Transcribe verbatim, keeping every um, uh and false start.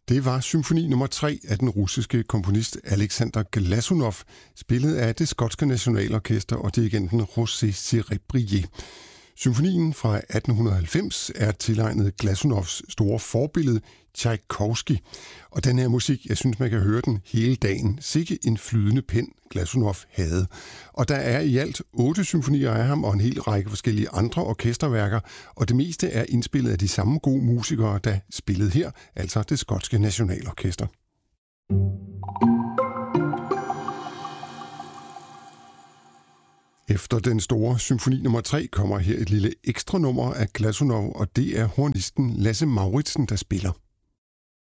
Det var symfoni nummer tre af den russiske komponist Alexander Glazunov, spillet af det skotske nationalorkester og dirigenten José Cerebrier. Symfonien fra atten halvfems er tilegnet Glazunovs store forbillede Tchaikovsky, og den her musik, jeg synes, man kan høre den hele dagen. Sikke en flydende pen, Glazunov havde. Og der er i alt otte symfonier af ham og en hel række forskellige andre orkesterværker, og det meste er indspillet af de samme gode musikere, der spillede her, altså det skotske nationalorkester. Efter den store symfoni nummer tre kommer her et lille ekstra nummer af Glazunov, og det er hornisten Lasse Mauritsen, der spiller.